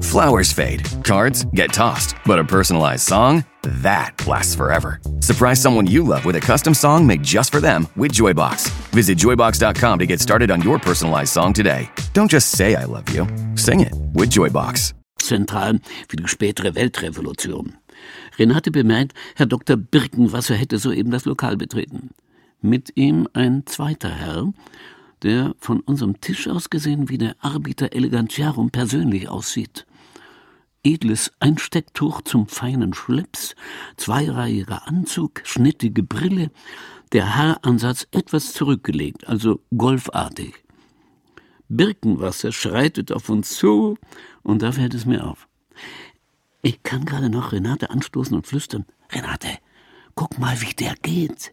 Flowers fade, cards get tossed, but a personalized song, that lasts forever. Surprise someone you love with a custom song made just for them with Joybox. Visit joybox.com to get started on your personalized song today. Don't just say I love you, sing it with Joybox. Zentral für die spätere Weltrevolution. Renate bemerkt, Herr Dr. Birkenwasser hätte soeben das Lokal betreten. Mit ihm ein zweiter Herr, der von unserem Tisch aus gesehen wie der Arbiter Elegantiarum persönlich aussieht. Edles Einstecktuch zum feinen Schlips, zweireihiger Anzug, schnittige Brille, der Haaransatz etwas zurückgelegt, also golfartig. Birkenwasser schreitet auf uns zu, und da fällt es mir auf. Ich kann gerade noch Renate anstoßen und flüstern: Renate, guck mal, wie der geht.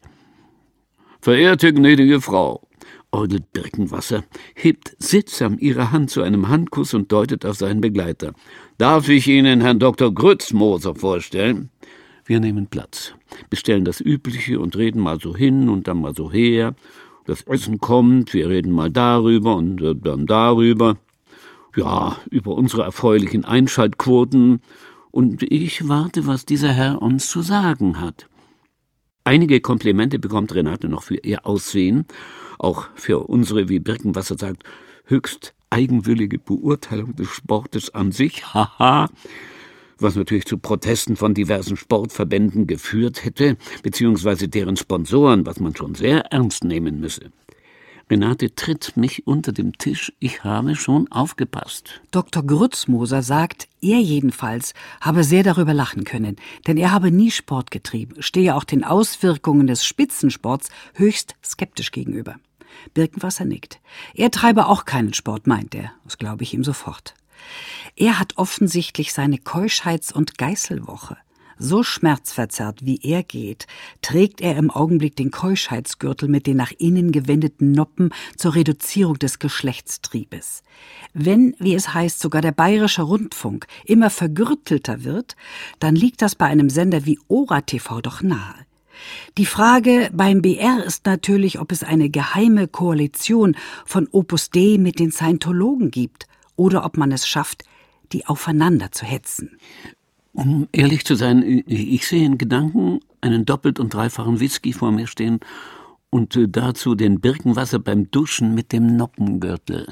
Verehrte gnädige Frau, orgelt Birkenwasser, hebt sittsam ihre Hand zu einem Handkuss und deutet auf seinen Begleiter. Darf ich Ihnen Herrn Dr. Grützmoser vorstellen? Wir nehmen Platz, bestellen das Übliche und reden mal so hin und dann mal so her. Das Essen kommt, wir reden mal darüber und dann darüber. Ja, über unsere erfreulichen Einschaltquoten. Und ich warte, was dieser Herr uns zu sagen hat. Einige Komplimente bekommt Renate noch für ihr Aussehen, auch für unsere, wie Birkenwasser sagt, höchst eigenwillige Beurteilung des Sportes an sich, haha, was natürlich zu Protesten von diversen Sportverbänden geführt hätte, beziehungsweise deren Sponsoren, was man schon sehr ernst nehmen müsse. Renate tritt mich unter dem Tisch, ich habe schon aufgepasst. Dr. Grützmoser sagt, er jedenfalls habe sehr darüber lachen können, denn er habe nie Sport getrieben, stehe auch den Auswirkungen des Spitzensports höchst skeptisch gegenüber. Birkenwasser nickt. Er treibe auch keinen Sport, meint er. Das glaube ich ihm sofort. Er hat offensichtlich seine Keuschheits- und Geißelwoche. So schmerzverzerrt, wie er geht, trägt er im Augenblick den Keuschheitsgürtel mit den nach innen gewendeten Noppen zur Reduzierung des Geschlechtstriebes. Wenn, wie es heißt, sogar der Bayerische Rundfunk immer vergürtelter wird, dann liegt das bei einem Sender wie ORA-TV doch nahe. Die Frage beim BR ist natürlich, ob es eine geheime Koalition von Opus Dei mit den Scientologen gibt oder ob man es schafft, die aufeinander zu hetzen. Um ehrlich zu sein, ich sehe in Gedanken einen doppelt und dreifachen Whisky vor mir stehen und dazu den Birkenwasser beim Duschen mit dem Noppengürtel.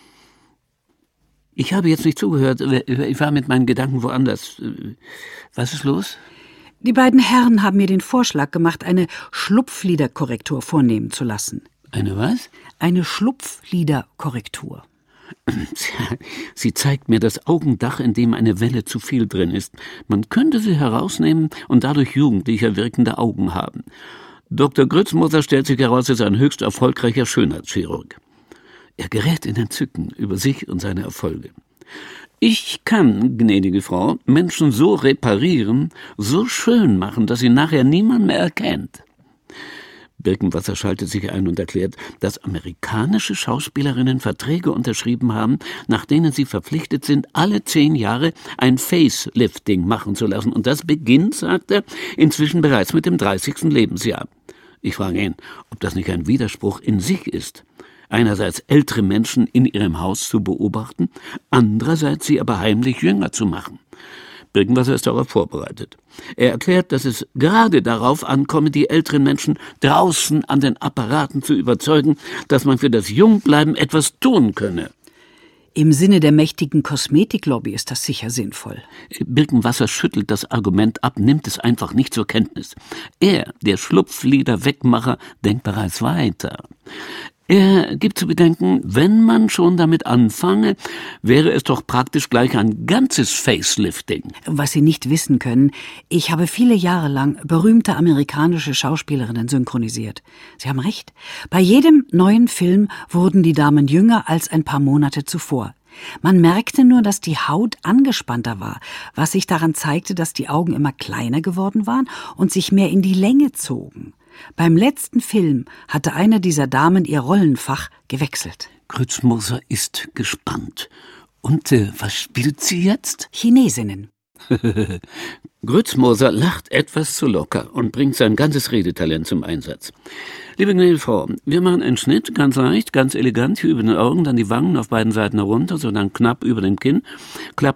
Ich habe jetzt nicht zugehört, ich war mit meinen Gedanken woanders. Was ist los? Die beiden Herren haben mir den Vorschlag gemacht, eine Schlupfliderkorrektur vornehmen zu lassen. Eine was? Eine Schlupfliderkorrektur. Sie zeigt mir das Augendach, in dem eine Welle zu viel drin ist. Man könnte sie herausnehmen und dadurch jugendlicher wirkende Augen haben. Dr. Grützmoser stellt sich heraus als ein höchst erfolgreicher Schönheitschirurg. Er gerät in Entzücken über sich und seine Erfolge. Ich kann, gnädige Frau, Menschen so reparieren, so schön machen, dass sie nachher niemand mehr erkennt. Birkenwasser schaltet sich ein und erklärt, dass amerikanische Schauspielerinnen Verträge unterschrieben haben, nach denen sie verpflichtet sind, alle 10 Jahre ein Facelifting machen zu lassen. Und das beginnt, sagt er, inzwischen bereits mit dem 30. Lebensjahr. Ich frage ihn, ob das nicht ein Widerspruch in sich ist. Einerseits ältere Menschen in ihrem Haus zu beobachten, andererseits sie aber heimlich jünger zu machen. Birkenwasser ist darauf vorbereitet. Er erklärt, dass es gerade darauf ankomme, die älteren Menschen draußen an den Apparaten zu überzeugen, dass man für das Jungbleiben etwas tun könne. Im Sinne der mächtigen Kosmetiklobby ist das sicher sinnvoll. Birkenwasser schüttelt das Argument ab, nimmt es einfach nicht zur Kenntnis. Er, der Schlupflider-Wegmacher, denkt bereits weiter. Er gibt zu bedenken, wenn man schon damit anfange, wäre es doch praktisch gleich ein ganzes Facelifting. Was Sie nicht wissen können, ich habe viele Jahre lang berühmte amerikanische Schauspielerinnen synchronisiert. Sie haben recht. Bei jedem neuen Film wurden die Damen jünger als ein paar Monate zuvor. Man merkte nur, dass die Haut angespannter war, was sich daran zeigte, dass die Augen immer kleiner geworden waren und sich mehr in die Länge zogen. Beim letzten Film hatte eine dieser Damen ihr Rollenfach gewechselt. Grützmoser ist gespannt. Und was spielt sie jetzt? Chinesinnen. Grützmoser lacht etwas zu locker und bringt sein ganzes Redetalent zum Einsatz. Liebe gnädige Frau, wir machen einen Schnitt, ganz leicht, ganz elegant, hier über den Augen, dann die Wangen auf beiden Seiten herunter, so dann knapp über dem Kinn,